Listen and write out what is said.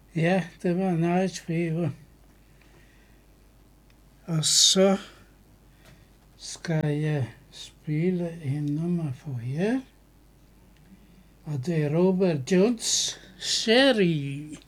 Ja, det var Night Fever. Og så skal jeg spille en nummer for jer. Og det er Robert Jones, Sherry.